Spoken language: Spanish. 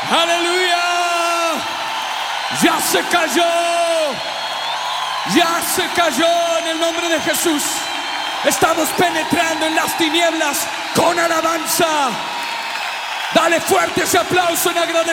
Aleluya. Ya se cayó. Ya se cayó en el nombre de Jesús. Estamos penetrando en las tinieblas con alabanza. Dale fuerte ese aplauso en agradecimiento.